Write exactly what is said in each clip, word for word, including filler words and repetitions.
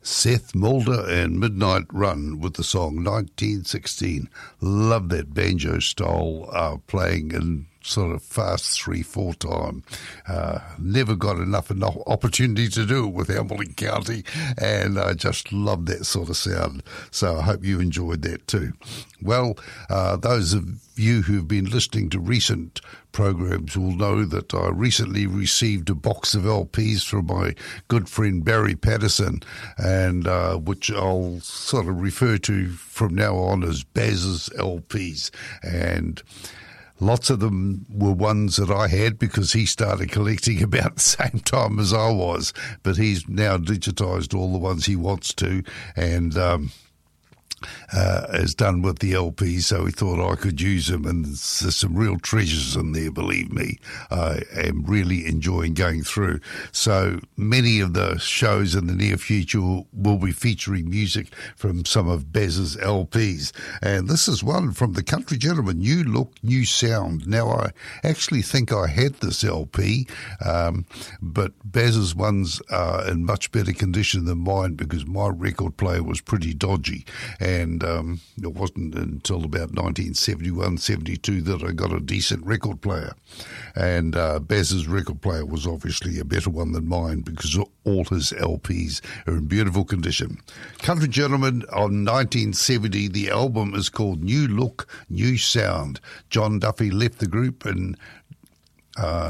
Seth Mulder and Midnight Run with the song nineteen sixteen. Love that banjo style uh, playing in sort of fast three, four time. Uh, never got enough, enough opportunity to do it with Hamilton County, and I just love that sort of sound. So I hope you enjoyed that too. Well, uh, those of you who've been listening to recent programs will know that I recently received a box of L Ps from my good friend Barry Patterson, and uh, which I'll sort of refer to from now on as Baz's L Ps. And lots of them were ones that I had because he started collecting about the same time as I was, but he's now digitised all the ones he wants to, and um, uh, has done with the L Ps, so he thought I could use them, and there's some real treasures in there, believe me. I am really enjoying going through. So many of the shows in the near future will, will be featuring music from some of Baz's L Ps, and this is one from the Country Gentleman, New Look, New Sound. Now, I actually think I had this L P, um, but Baz's ones are in much better condition than mine because my record player was pretty dodgy, and um, it wasn't until about nineteen seventy-one, seventy-two that I got a decent record player. And uh, Baz's record player was obviously a better one than mine because all his L Ps are in beautiful condition. Country Gentleman on nineteen seventy, the album is called New Look, New Sound. John Duffy left the group in uh,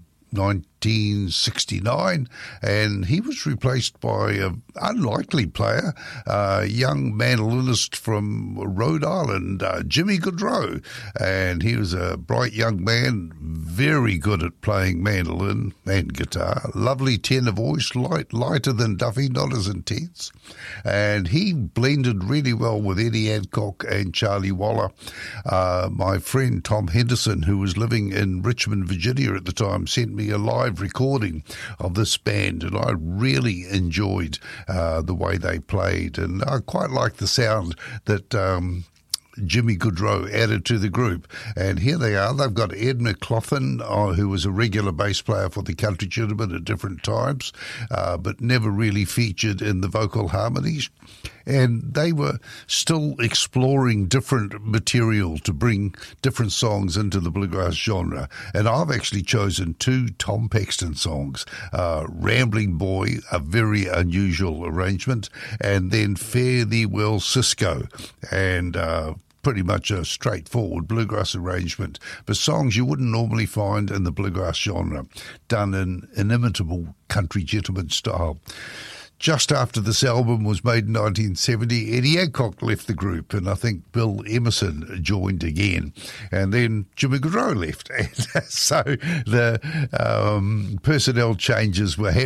nineteen sixty-nine, and he was replaced by an unlikely player, a young mandolinist from Rhode Island, uh, Jimmy Goodrow, and he was a bright young man, very good at playing mandolin and guitar, lovely tenor voice, light, lighter than Duffy, not as intense, and he blended really well with Eddie Adcock and Charlie Waller. Uh, my friend Tom Henderson, who was living in Richmond, Virginia at the time, sent me a live recording of this band, and I really enjoyed uh, the way they played, and I quite liked the sound that um, Jimmy Goodrow added to the group. And here they are. They've got Ed McLaughlin, uh, who was a regular bass player for the Country Gentlemen at different times, uh, but never really featured in the vocal harmonies. And they were still exploring different material to bring different songs into the bluegrass genre. And I've actually chosen two Tom Paxton songs, uh, Rambling Boy, a very unusual arrangement, and then Fare Thee Well Cisco, and uh, pretty much a straightforward bluegrass arrangement, but songs you wouldn't normally find in the bluegrass genre, done in inimitable Country Gentleman style. Just after this album was made in nineteen seventy, Eddie Adcock left the group, and I think Bill Emerson joined again. And then Jimmy Goodrow left. And so the um, personnel changes were happening.